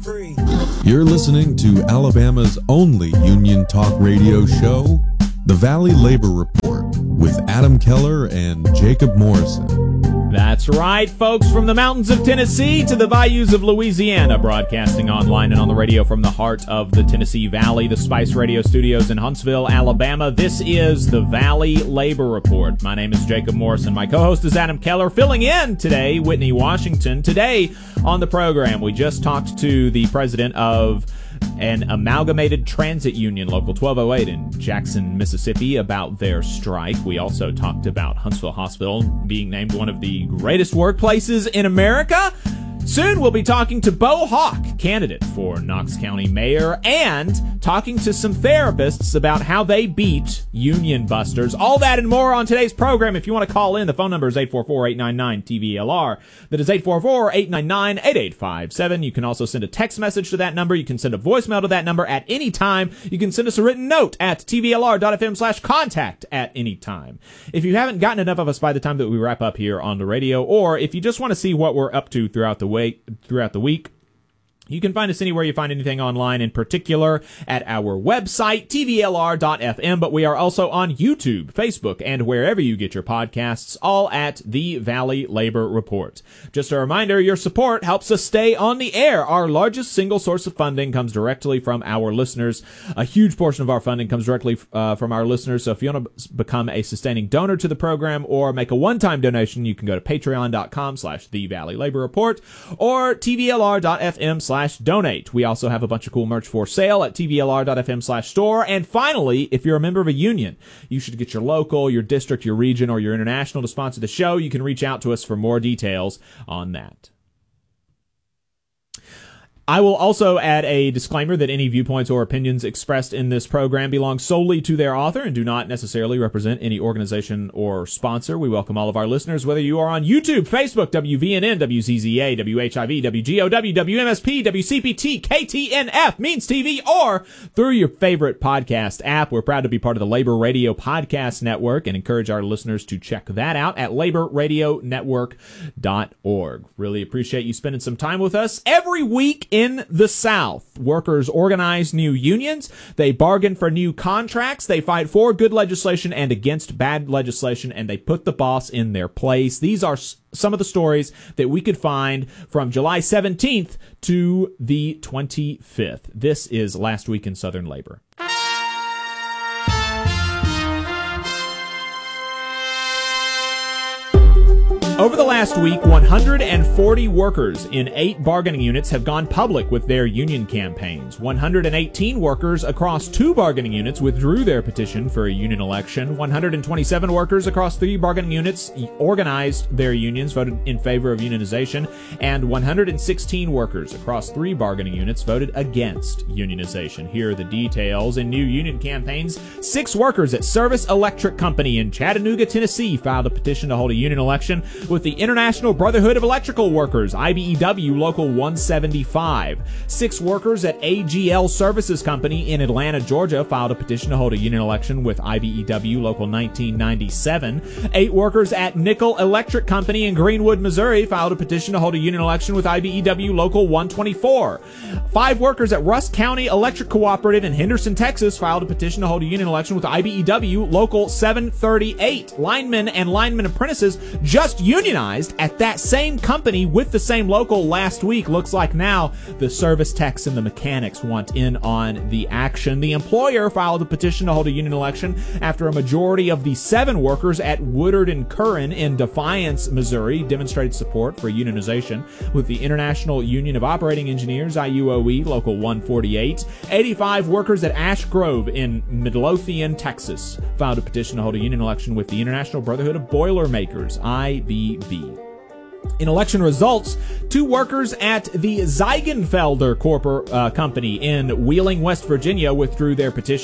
free. You're listening to Alabama's only union talk radio show, The Valley Labor Report, with Adam Keller and Jacob Morrison. That's right, folks, from the mountains of Tennessee to the bayous of Louisiana, broadcasting online and on the radio from the heart of the Tennessee Valley, the Spice Radio Studios in Huntsville, Alabama. This is the Valley Labor Report. My name is Jacob Morrison. My co-host is Adam Keller, filling in today, Whitney Washington. Today on the program, we just talked to the president of an amalgamated transit union, Local 1208 in Jackson, Mississippi, about their strike. We also talked about Huntsville Hospital being named one of the greatest workplaces in America. Soon we'll be talking to Bo Hawk, candidate for Knox County mayor, and talking to some therapists about how they beat union busters. All that and more on today's program. If you want to call in, the phone number is 844-899-TVLR. That is 844-899-8857. You can also send a text message to that number. You can send a voicemail to that number at any time. You can send us a written note at tvlr.fm/contact at any time. If you haven't gotten enough of us by the time that we wrap up here on the radio, or if you just want to see what we're up to throughout the week, you can find us anywhere you find anything online, in particular at our website, tvlr.fm, but we are also on YouTube, Facebook, and wherever you get your podcasts, all at The Valley Labor Report. Just a reminder, your support helps us stay on the air. Our largest single source of funding comes directly from our listeners. A huge portion of our funding comes directly from our listeners, so if you want to become a sustaining donor to the program or make a one-time donation, you can go to patreon.com/The Valley Labor Report or tvlr.fm/donate. We also have a bunch of cool merch for sale at tvlr.fm/store. And finally, if you're a member of a union, you should get your local, your district, your region, or your international to sponsor the show. You can reach out to us for more details on that. I will also add a disclaimer that any viewpoints or opinions expressed in this program belong solely to their author and do not necessarily represent any organization or sponsor. We welcome all of our listeners, whether you are on YouTube, Facebook, WVNN, WZZA, WHIV, WGOW, WMSP, WCPT, KTNF, Means TV, or through your favorite podcast app. We're proud to be part of the Labor Radio Podcast Network and encourage our listeners to check that out at laborradionetwork.org. Really appreciate you spending some time with us. Every week in the South, workers organize new unions, they bargain for new contracts, they fight for good legislation and against bad legislation, and they put the boss in their place. These are some of the stories that we could find from July 17th to the 25th. This is Last Week in Southern Labor. Over the last week, 140 workers in 8 bargaining units have gone public with their union campaigns. 118 workers across 2 bargaining units withdrew their petition for a union election. 127 workers across 3 bargaining units organized their unions, voted in favor of unionization, and 116 workers across 3 bargaining units voted against unionization. Here are the details. In new union campaigns, 6 workers at Service Electric Company in Chattanooga, Tennessee, filed a petition to hold a union election with the International Brotherhood of Electrical Workers, IBEW Local 175. 6 workers at AGL Services Company in Atlanta, Georgia, filed a petition to hold a union election with IBEW Local 1997. 8 workers at Nickel Electric Company in Greenwood, Missouri, filed a petition to hold a union election with IBEW Local 124. 5 workers at Rusk County Electric Cooperative in Henderson, Texas, filed a petition to hold a union election with IBEW Local 738. Linemen and lineman apprentices just unionized at that same company with the same local last week. Looks like now the service techs and the mechanics want in on the action. The employer filed a petition to hold a union election after a majority of the 7 workers at Woodard and Curran in Defiance, Missouri, demonstrated support for unionization with the International Union of Operating Engineers, IUOE, Local 148. 85 workers at Ash Grove in Midlothian, Texas, filed a petition to hold a union election with the International Brotherhood of Boilermakers, IBB. In election results, 2 workers at the Zeigenfelder Company in Wheeling, West Virginia, withdrew their petition.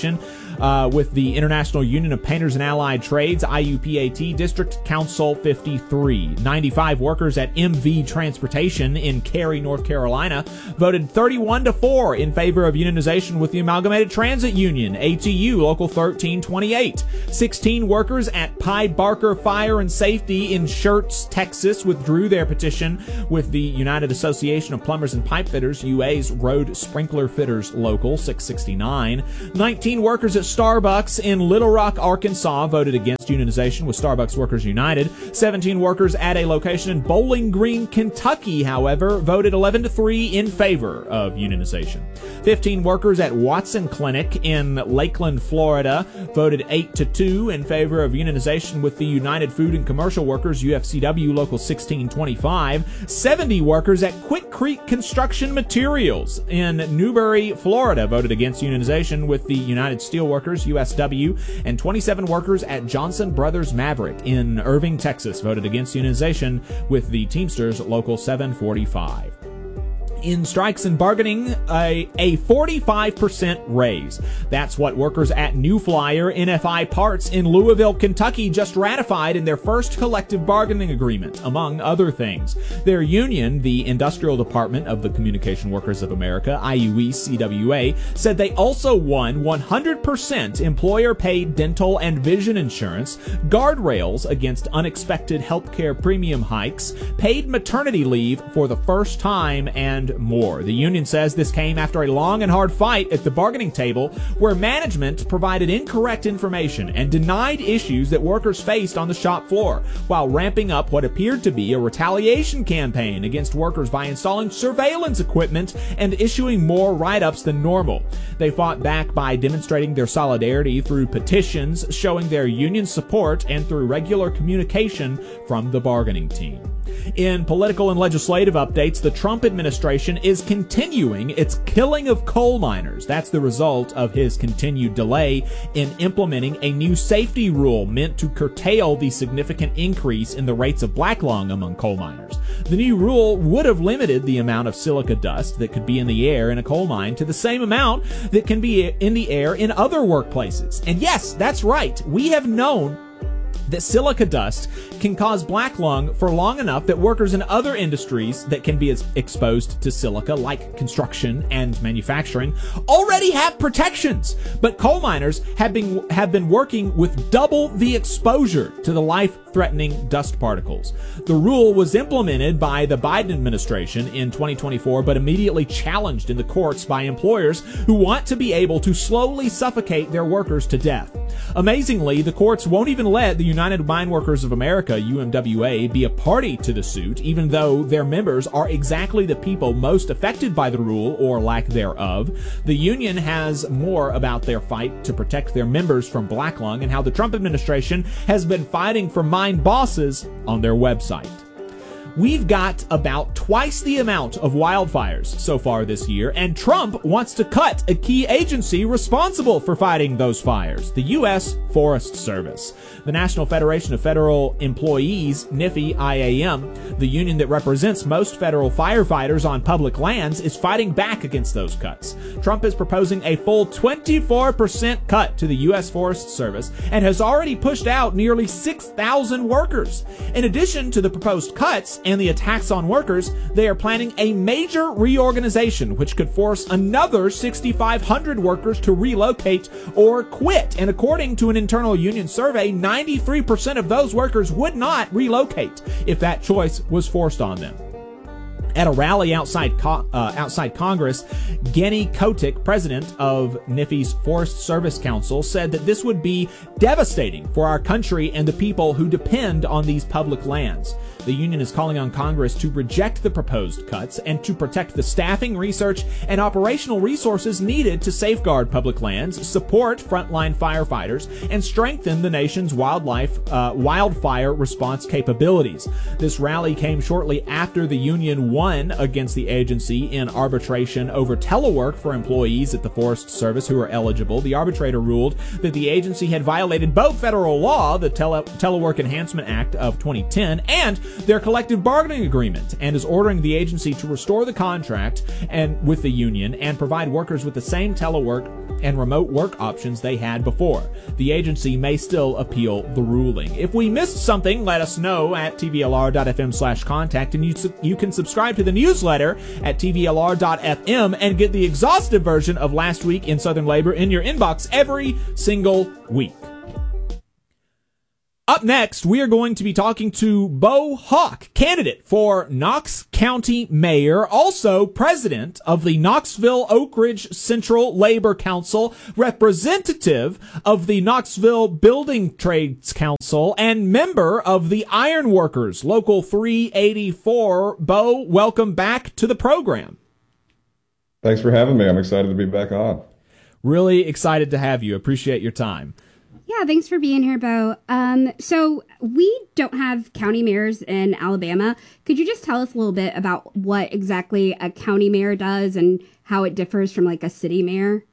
with the International Union of Painters and Allied Trades, IUPAT, District Council 53. 95 workers at MV Transportation in Cary, North Carolina, voted 31-4 in favor of unionization with the Amalgamated Transit Union, ATU, Local 1328. 16 workers at Pye Barker Fire and Safety in Schertz, Texas, withdrew their petition with the United Association of Plumbers and Pipe Fitters, UA's Road Sprinkler Fitters, Local 669. 19 workers at Starbucks in Little Rock, Arkansas, voted against unionization with Starbucks Workers United. 17 workers at a location in Bowling Green, Kentucky, however, voted 11-3 in favor of unionization. 15 workers at Watson Clinic in Lakeland, Florida, voted 8-2 in favor of unionization with the United Food and Commercial Workers, UFCW, Local 1625. 70 workers at Quick Creek Construction Materials in Newberry, Florida, voted against unionization with the United Steelworkers, USW, and 27 workers at Johnson Brothers Maverick in Irving, Texas, voted against unionization with the Teamsters, Local 745. In strikes and bargaining, a 45% raise. That's what workers at New Flyer NFI Parts in Louisville, Kentucky just ratified in their first collective bargaining agreement, among other things. Their union, the Industrial Department of the Communication Workers of America, IUE-CWA, said they also won 100% employer-paid dental and vision insurance, guardrails against unexpected healthcare premium hikes, paid maternity leave for the first time, and more. The union says this came after a long and hard fight at the bargaining table where management provided incorrect information and denied issues that workers faced on the shop floor while ramping up what appeared to be a retaliation campaign against workers by installing surveillance equipment and issuing more write-ups than normal. They fought back by demonstrating their solidarity through petitions, showing their union support, and through regular communication from the bargaining team. In political and legislative updates, the Trump administration is continuing its killing of coal miners. That's the result of his continued delay in implementing a new safety rule meant to curtail the significant increase in the rates of black lung among coal miners. The new rule would have limited the amount of silica dust that could be in the air in a coal mine to the same amount that can be in the air in other workplaces. And yes, that's right. We have known that silica dust can cause black lung for long enough that workers in other industries that can be exposed to silica, like construction and manufacturing, already have protections. But coal miners have been working with double the exposure to the life-threatening dust particles. The rule was implemented by the Biden administration in 2024, but immediately challenged in the courts by employers who want to be able to slowly suffocate their workers to death. Amazingly, the courts won't even let the United Mine Workers of America, UMWA, be a party to the suit, even though their members are exactly the people most affected by the rule or lack thereof. The union has more about their fight to protect their members from black lung and how the Trump administration has been fighting for mine bosses on their website. We've got about twice the amount of wildfires so far this year, and Trump wants to cut a key agency responsible for fighting those fires, the U.S. Forest Service. The National Federation of Federal Employees, NFI-IAM, the union that represents most federal firefighters on public lands, is fighting back against those cuts. Trump is proposing a full 24% cut to the U.S. Forest Service and has already pushed out nearly 6,000 workers. In addition to the proposed cuts and the attacks on workers, they are planning a major reorganization which could force another 6,500 workers to relocate or quit. And according to an internal union survey, 93% of those workers would not relocate if that choice was forced on them. At a rally outside Congress, Genny Kotick, president of NFI's Forest Service Council, said that this would be devastating for our country and the people who depend on these public lands. The union is calling on Congress to reject the proposed cuts and to protect the staffing, research, and operational resources needed to safeguard public lands, support frontline firefighters, and strengthen the nation's wildfire response capabilities. This rally came shortly after the union won against the agency in arbitration over telework for employees at the Forest Service who are eligible. The arbitrator ruled that the agency had violated both federal law, the Telework Enhancement Act of 2010, and their collective bargaining agreement and is ordering the agency to restore the contract and with the union and provide workers with the same telework and remote work options they had before. The agency may still appeal the ruling. If we missed something, let us know at tvlr.fm/contact, and you can subscribe to the newsletter at tvlr.fm and get the exhaustive version of Last Week in Southern Labor in your inbox every single week. Up next, we are going to be talking to Bo Hawk, candidate for Knox County Mayor, also president of the Knoxville Oak Ridge Central Labor Council, representative of the Knoxville Building Trades Council, and member of the Iron Workers, Local 384. Bo, welcome back to the program. Thanks for having me. I'm excited to be back on. Really excited to have you. Appreciate your time. Yeah, thanks for being here, Bo. So we don't have county mayors in Alabama. Could you just tell us a little bit about what exactly a county mayor does and how it differs from like a city mayor?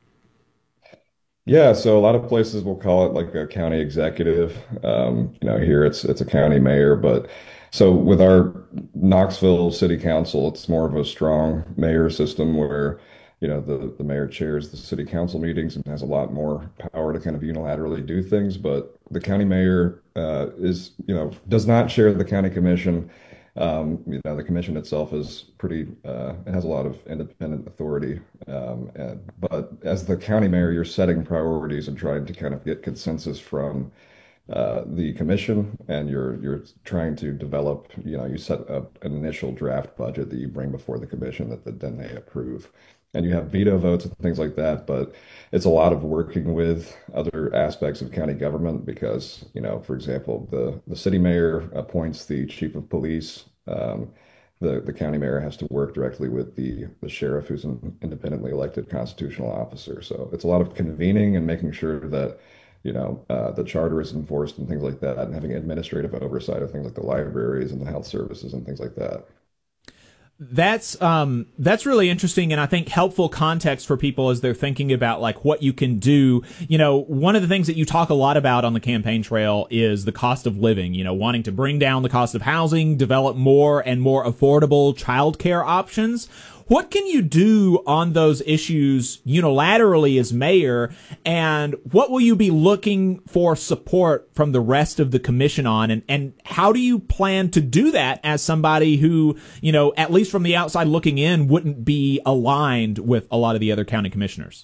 Yeah, so a lot of places will call it like a county executive. Here it's a county mayor, but so with our Knoxville City Council, it's more of a strong mayor system where the mayor chairs the city council meetings and has a lot more power to kind of unilaterally do things. But the county mayor does not share the county commission. The commission itself is it has a lot of independent authority. But as the county mayor, you're setting priorities and trying to kind of get consensus from the commission, and you're trying to develop, you set up an initial draft budget that you bring before the commission that then they approve. And you have veto votes and things like that, but it's a lot of working with other aspects of county government because, for example, the city mayor appoints the chief of police. The county mayor has to work directly with the sheriff, who's an independently elected constitutional officer. So it's a lot of convening and making sure that, the charter is enforced and things like that, and having administrative oversight of things like the libraries and the health services and things like that. That's really interesting, and I think helpful context for people as they're thinking about like what you can do. One of the things that you talk a lot about on the campaign trail is the cost of living, wanting to bring down the cost of housing, develop more and more affordable childcare options. What can you do on those issues unilaterally as mayor, and what will you be looking for support from the rest of the commission on, and how do you plan to do that as somebody who, at least from the outside looking in, wouldn't be aligned with a lot of the other county commissioners?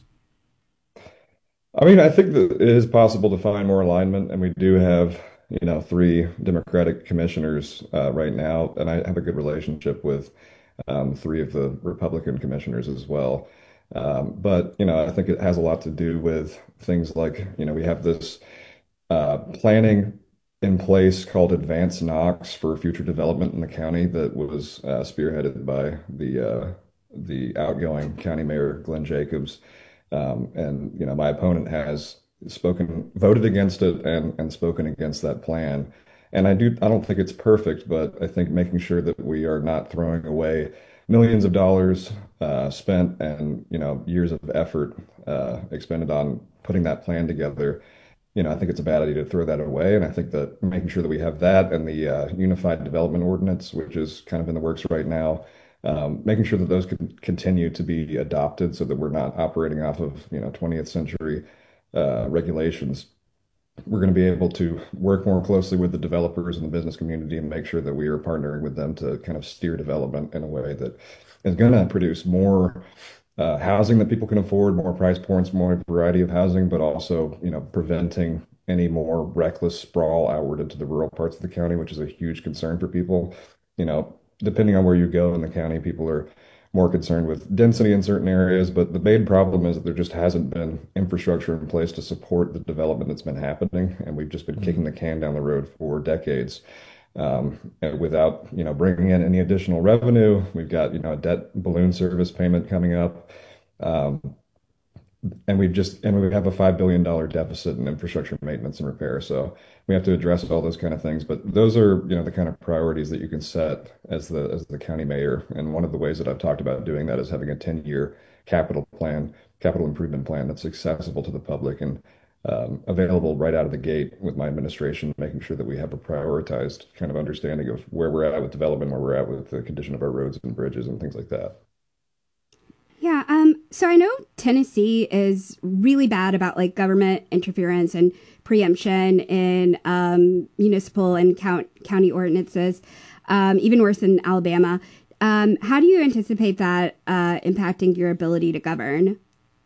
I mean, I think that it is possible to find more alignment, and we do have, 3 Democratic commissioners right now, and I have a good relationship with 3 of the Republican commissioners as well. But I think it has a lot to do with things like, we have this planning in place called Advance Knox for future development in the county that was spearheaded by the outgoing county mayor, Glenn Jacobs. And my opponent has voted against it and spoken against that plan. And I don't think it's perfect, but I think making sure that we are not throwing away millions of dollars spent and, years of effort expended on putting that plan together. I think it's a bad idea to throw that away. And I think that making sure that we have that and the Unified Development Ordinance, which is kind of in the works right now, making sure that those can continue to be adopted so that we're not operating off of, 20th century regulations. We're going to be able to work more closely with the developers and the business community and make sure that we are partnering with them to kind of steer development in a way that is going to produce more housing that people can afford, more price points, more variety of housing, but also, preventing any more reckless sprawl outward into the rural parts of the county, which is a huge concern for people. Depending on where you go in the county, people are more concerned with density in certain areas, but the main problem is that there just hasn't been infrastructure in place to support the development that's been happening, and we've just been kicking the can down the road for decades without, bringing in any additional revenue. We've got, a debt balloon service payment coming up, and we have a $5 billion deficit in infrastructure maintenance and repair. So we have to address all those kind of things. But those are, the kind of priorities that you can set as the county mayor. And one of the ways that I've talked about doing that is having a 10-year capital improvement plan that's accessible to the public and available right out of the gate with my administration, making sure that we have a prioritized kind of understanding of where we're at with development, where we're at with the condition of our roads and bridges and things like that. Yeah, so I know Tennessee is really bad about like government interference and preemption in municipal and county ordinances, even worse than Alabama. How do you anticipate that impacting your ability to govern?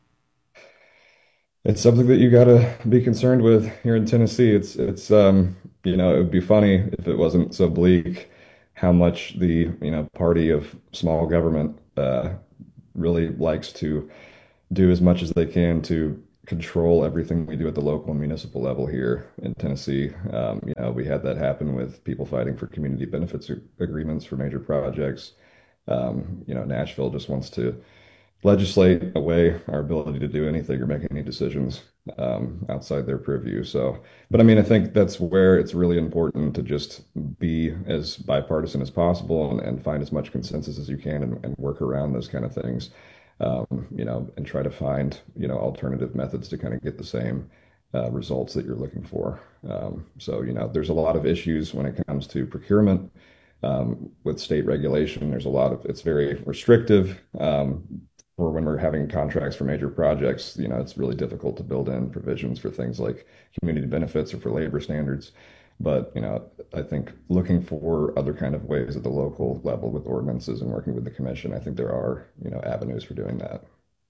It's something that you got to be concerned with here in Tennessee. It's it would be funny if it wasn't so bleak how much the party of small government really likes to do as much as they can to control everything we do at the local and municipal level here in Tennessee. We had that happen with people fighting for community benefits agreements for major projects. Nashville just wants to legislate away our ability to do anything or make any decisions outside their purview. But I think that's where it's really important to just be as bipartisan as possible and find as much consensus as you can and work around those kind of things, and try to find, alternative methods to kind of get the same results that you're looking for. There's a lot of issues when it comes to procurement with state regulation. It's very restrictive. Or when we're having contracts for major projects, it's really difficult to build in provisions for things like community benefits or for labor standards. But, I think looking for other kind of ways at the local level with ordinances and working with the commission, I think there are, avenues for doing that.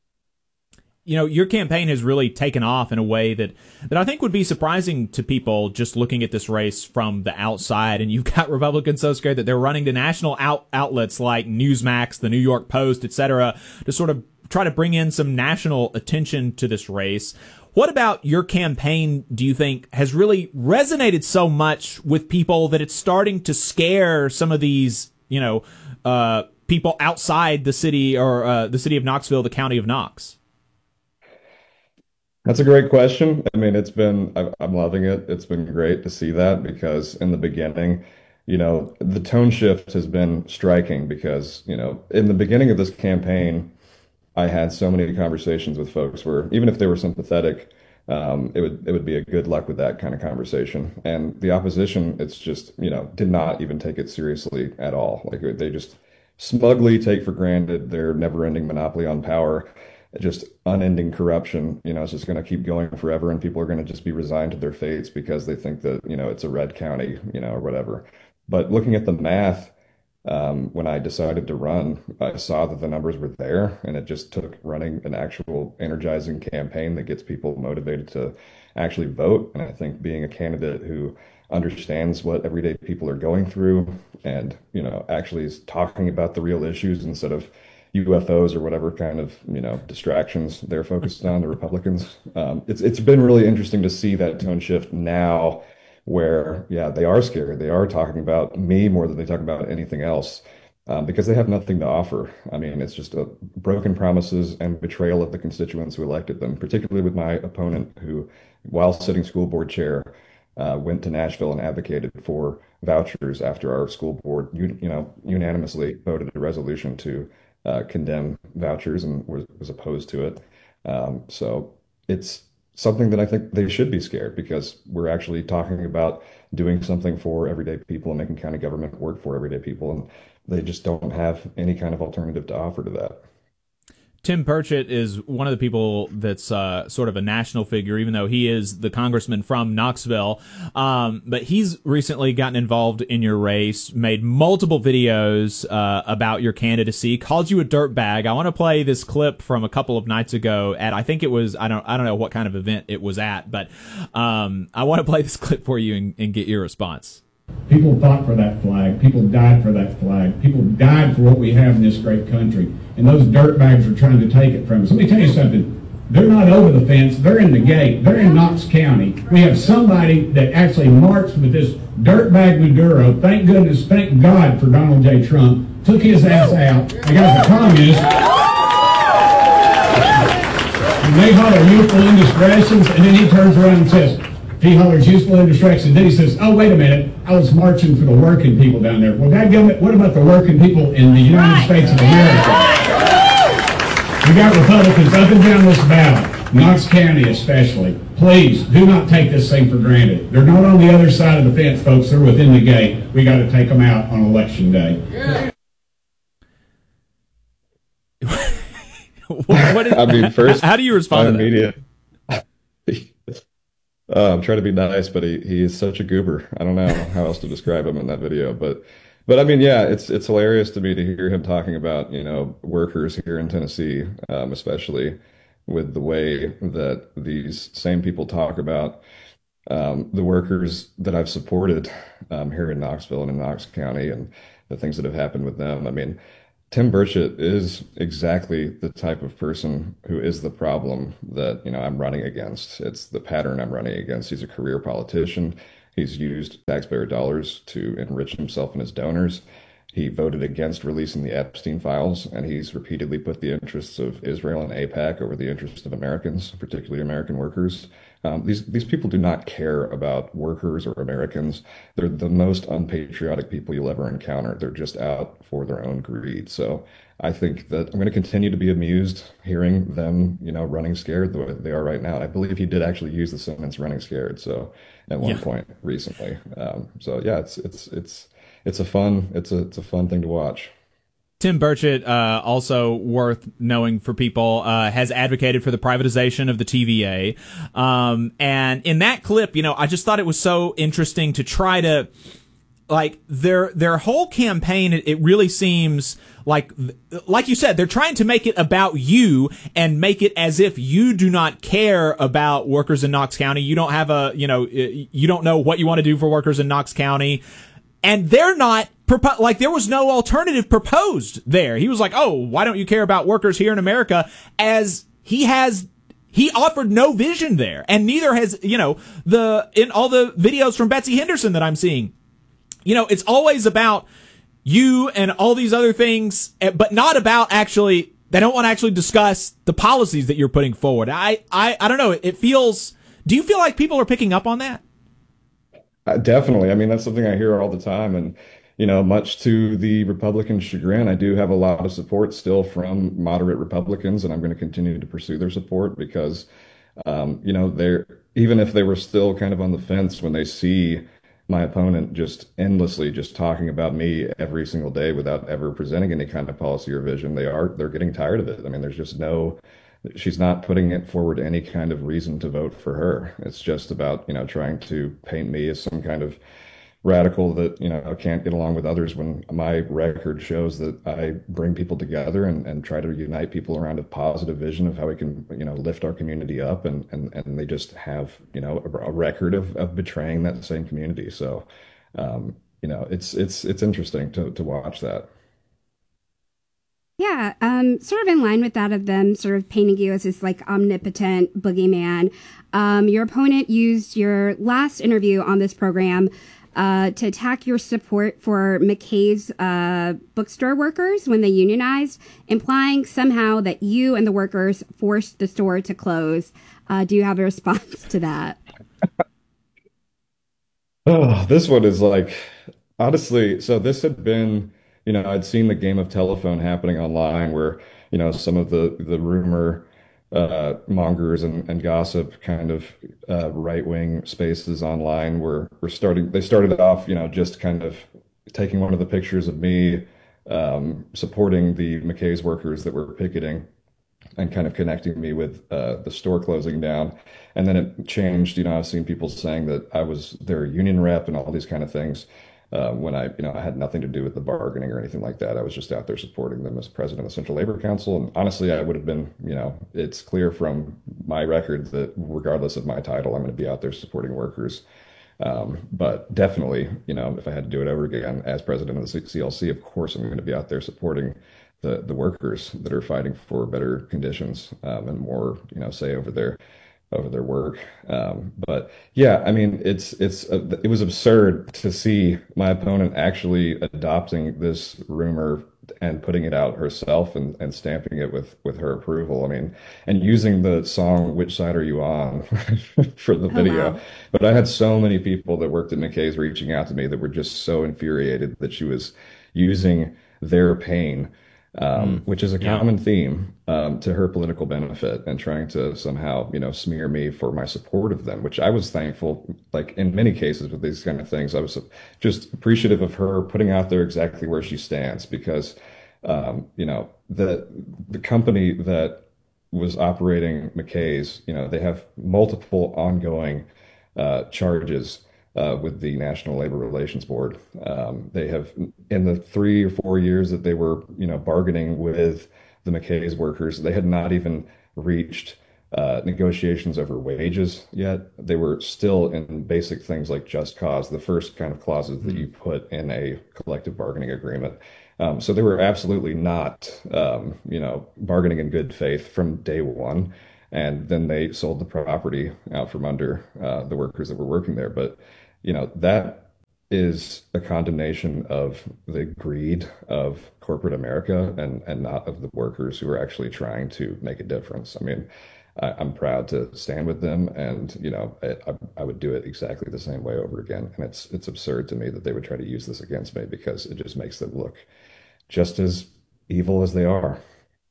Your campaign has really taken off in a way that I think would be surprising to people just looking at this race from the outside. And you've got Republicans so scared that they're running to national outlets like Newsmax, the New York Post, etc., to sort of try to bring in some national attention to this race. What about your campaign, do you think, has really resonated so much with people that it's starting to scare some of these, people outside the city or the city of Knoxville, the county of Knox? That's a great question. I'm loving it. It's been great to see that because in the beginning, the tone shift has been striking because, in the beginning of this campaign, I had so many conversations with folks where even if they were sympathetic, it would be a good luck with that kind of conversation. And the opposition, it's just, did not even take it seriously at all. Like they just smugly take for granted their never-ending monopoly on power. Just unending corruption, it's just going to keep going forever, and people are going to just be resigned to their fates because they think that, it's a red county, or whatever. But looking at the math, when I decided to run, I saw that the numbers were there, and it just took running an actual energizing campaign that gets people motivated to actually vote. And I think being a candidate who understands what everyday people are going through and, actually is talking about the real issues instead of UFOs or whatever kind of distractions they're focused on, the Republicans. It's been really interesting to see that tone shift now where they are scared. They are talking about me more than they talk about anything else because they have nothing to offer. It's just broken promises and betrayal of the constituents who elected them, particularly with my opponent who, while sitting school board chair, went to Nashville and advocated for vouchers after our school board unanimously voted a resolution to condemn vouchers and was opposed to it. So it's something that I think they should be scared because we're actually talking about doing something for everyday people and making county government work for everyday people. And they just don't have any kind of alternative to offer to that. Tim Purchett is one of the people that's sort of a national figure, even though he is the congressman from Knoxville. But he's recently gotten involved in your race, made multiple videos about your candidacy, called you a dirtbag. I want to play this clip from a couple of nights ago at, I think it was, I don't know what kind of event it was at, but I want to play this clip for you and get your response. People fought for that flag. People died for that flag. People died for what we have in this great country. And those dirtbags are trying to take it from us. Let me tell you something. They're not over the fence. They're in the gate. They're in Knox County. We have somebody that actually marched with this dirtbag Maduro. Thank goodness, thank God for Donald J. Trump. Took his ass out. The guy's a communist. And they holler youthful indiscretions, and then he turns around and says, he hollers useful indiscretion. Then he says, oh, wait a minute. I was marching for the working people down there. Well, dadgummit, what about the working people in the United States of America? We got Republicans up and down this ballot Knox County especially, please do not take this thing for granted. They're not on the other side of the fence, folks. They're within the gate. We got to take them out on election day. Yeah. I mean, first, how do you respond to that? I'm trying to be nice, but he is such a goober. I don't know how else to describe him in that video, but I mean, yeah, it's hilarious to me to hear him talking about, workers here in Tennessee, especially with the way that these same people talk about the workers that I've supported here in Knoxville and in Knox County and the things that have happened with them. I mean, Tim Burchett is exactly the type of person who is the problem that, I'm running against. It's the pattern I'm running against. He's a career politician. He's used taxpayer dollars to enrich himself and his donors. He voted against releasing the Epstein files, and he's repeatedly put the interests of Israel and AIPAC over the interests of Americans, particularly American workers. These people do not care about workers or Americans. They're the most unpatriotic people you'll ever encounter. They're just out for their own greed. So I think that I'm going to continue to be amused hearing them, running scared the way they are right now. I believe he did actually use the sentence "running scared." So at one point recently. So yeah, it's a fun thing to watch. Tim Burchett, also worth knowing for people, has advocated for the privatization of the TVA. And in that clip, I just thought it was so interesting to try to, like, their whole campaign, it really seems like you said, they're trying to make it about you and make it as if you do not care about workers in Knox County. You don't have you don't know what you want to do for workers in Knox County. And they're not, there was no alternative proposed there. He was like, oh, why don't you care about workers here in America? As he offered no vision there. And neither has, in all the videos from Betsy Henderson that I'm seeing, it's always about you and all these other things, but not about actually, they don't want to actually discuss the policies that you're putting forward. I don't know. It feels, do you feel like people are picking up on that? Definitely. I mean, that's something I hear all the time. And, much to the Republican chagrin, I do have a lot of support still from moderate Republicans, and I'm going to continue to pursue their support because, they're, even if they were still kind of on the fence when they see my opponent just endlessly just talking about me every single day without ever presenting any kind of policy or vision, they're getting tired of it. I mean, there's just she's not putting it forward any kind of reason to vote for her. It's just about, trying to paint me as some kind of radical that, can't get along with others when my record shows that I bring people together and try to unite people around a positive vision of how we can, lift our community up. And they just have, a record of betraying that same community. So, it's interesting to watch that. Yeah, sort of in line with that of them sort of painting you as this like omnipotent boogeyman. Your opponent used your last interview on this program to attack your support for McKay's bookstore workers when they unionized, implying somehow that you and the workers forced the store to close. Do you have a response to that? Oh, this one is like, honestly, so this had been, I'd seen the game of telephone happening online where, some of the rumor mongers and gossip kind of right-wing spaces online they started off, just kind of taking one of the pictures of me supporting the McKay's workers that were picketing and kind of connecting me with the store closing down. And then it changed, I've seen people saying that I was their union rep and all these kind of things. When I had nothing to do with the bargaining or anything like that. I was just out there supporting them as president of the Central Labor Council. And honestly, I would have been, it's clear from my record that regardless of my title, I'm going to be out there supporting workers. But definitely, if I had to do it over again as president of the CLC, of course, I'm going to be out there supporting the workers that are fighting for better conditions and more, say over their work. But yeah, I mean, it was absurd to see my opponent actually adopting this rumor and putting it out herself and stamping it with her approval. I mean, and using the song "Which Side Are You On" for the video. Wow. But I had so many people that worked at McKay's reaching out to me that were just so infuriated that she was using their pain which is a Yeah. common theme to her political benefit and trying to somehow, smear me for my support of them, which I was thankful, like in many cases with these kind of things, I was just appreciative of her putting out there exactly where she stands because, the company that was operating McKay's, they have multiple ongoing charges with the National Labor Relations Board. They have, in the 3 or 4 years that they were, bargaining with the McKay's workers, they had not even reached negotiations over wages yet. They were still in basic things like just cause, the first kind of clauses that you put in a collective bargaining agreement. So they were absolutely not, bargaining in good faith from day one. And then they sold the property out from under the workers that were working there. But, that is a condemnation of the greed of corporate America and not of the workers who are actually trying to make a difference. I mean, I'm proud to stand with them, and I would do it exactly the same way over again. And it's absurd to me that they would try to use this against me because it just makes them look just as evil as they are.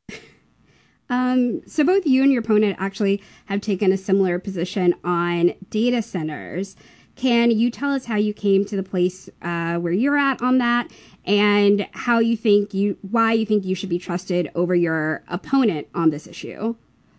So both you and your opponent actually have taken a similar position on data centers. Can you tell us how you came to the place where you're at on that, and why you think you should be trusted over your opponent on this issue?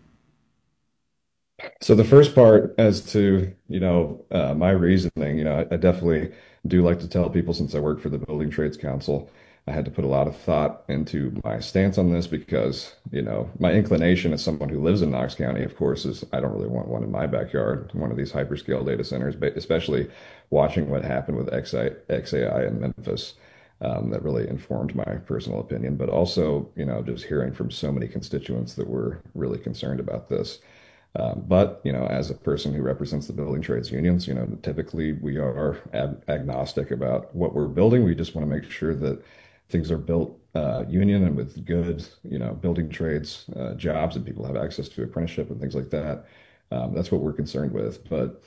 So the first part as to, my reasoning, I definitely do like to tell people since I work for the Building Trades Council, I had to put a lot of thought into my stance on this because, my inclination as someone who lives in Knox County, of course, is I don't really want one in my backyard, one of these hyperscale data centers, but especially watching what happened with XAI in Memphis. That really informed my personal opinion, but also, just hearing from so many constituents that were really concerned about this. But, as a person who represents the building trades unions, typically we are agnostic about what we're building. We just want to make sure that things are built union and with good, building trades jobs and people have access to apprenticeship and things like that. That's what we're concerned with. But,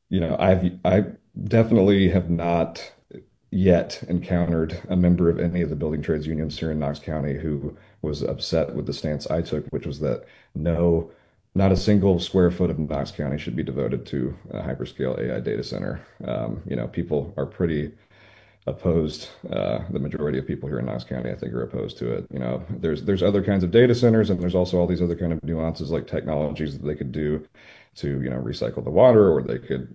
I definitely have not yet encountered a member of any of the building trades unions here in Knox County who was upset with the stance I took, which was that not a single square foot of Knox County should be devoted to a hyperscale AI data center. People are pretty opposed. The majority of people here in Knox County, I think, are opposed to it. There's other kinds of data centers, and there's also all these other kind of nuances like technologies that they could do to, recycle the water, or they could,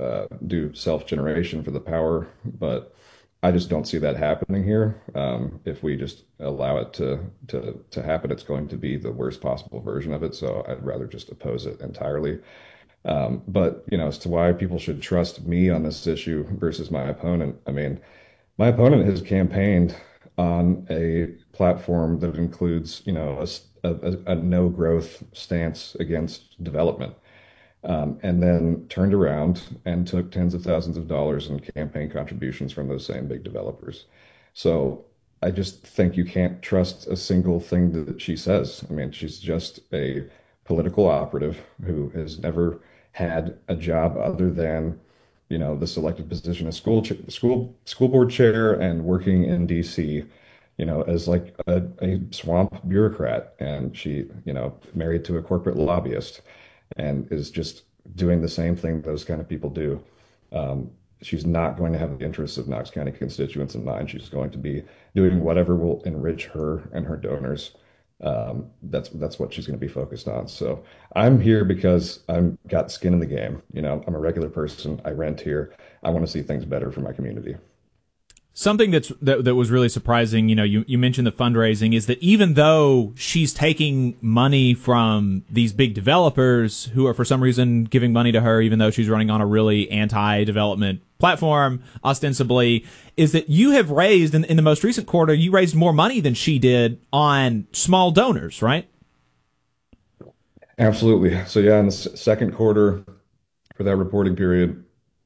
do self-generation for the power. But I just don't see that happening here. If we just allow it to happen, it's going to be the worst possible version of it. So I'd rather just oppose it entirely. But as to why people should trust me on this issue versus my opponent, I mean, my opponent has campaigned on a platform that includes, a no growth stance against development. And then turned around and took tens of thousands of dollars in campaign contributions from those same big developers. So I just think you can't trust a single thing that she says. I mean, she's just a political operative who has never had a job other than, the selected position as school board chair and working in DC, as like a swamp bureaucrat. And she, married to a corporate lobbyist and is just doing the same thing those kind of people do. She's not going to have the interests of Knox County constituents in mind. She's going to be doing whatever will enrich her and her donors. That's what she's going to be focused on. So I'm here because I've got skin in the game. I'm a regular person. I rent here. I want to see things better for my community. Something that was really surprising, you mentioned the fundraising, is that even though she's taking money from these big developers who are for some reason giving money to her, even though she's running on a really anti-development platform, ostensibly, is that you have raised, in the most recent quarter, you raised more money than she did on small donors, right? Absolutely. So yeah, in the second quarter for that reporting period,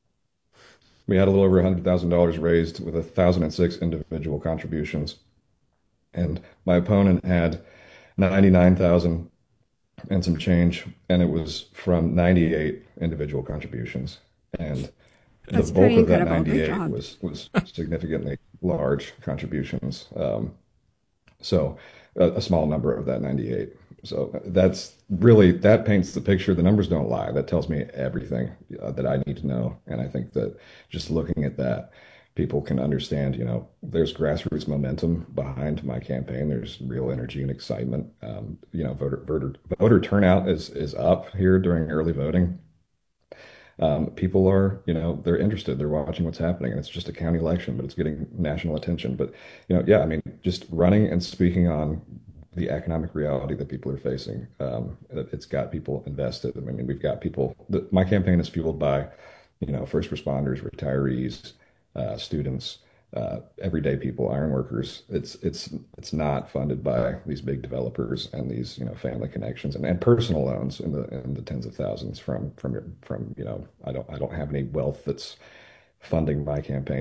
we had a little over $100,000 raised with 1,006 individual contributions. And my opponent had 99,000 and some change, and it was from 98 individual contributions. And That's the bulk pretty of that incredible. Great 98 job. was significantly large contributions. So a small number of that 98. So that's really, that paints the picture. The numbers don't lie. That tells me everything that I need to know. And I think that just looking at that, people can understand, there's grassroots momentum behind my campaign. There's real energy and excitement. Voter turnout is up here during early voting. People are, they're interested. They're watching what's happening, and it's just a county election, but it's getting national attention. But, yeah, I mean, just running and speaking on the economic reality that people are facing, it's got people invested. I mean, we've got people. My campaign is fueled by, first responders, retirees, students, everyday people, iron workers. It's not funded by these big developers and these family connections and personal loans in the tens of thousands from I don't have any wealth that's funding my campaign.